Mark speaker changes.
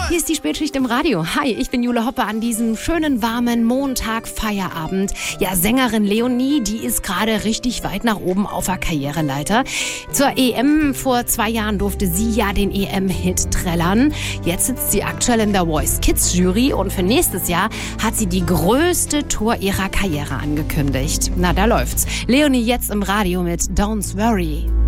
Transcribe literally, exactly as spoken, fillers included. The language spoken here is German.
Speaker 1: Hier ist die Spätschicht im Radio. Hi, ich bin Jule Hoppe an diesem schönen, warmen Montag, Feierabend. Ja, Sängerin Leonie, die ist gerade richtig weit nach oben auf der Karriereleiter. Zur E M vor zwei Jahren durfte sie ja den E M-Hit trällern. Jetzt sitzt sie aktuell in der Voice Kids Jury und für nächstes Jahr hat sie die größte Tour ihrer Karriere angekündigt. Na, da läuft's. Leonie jetzt im Radio mit Don't Worry.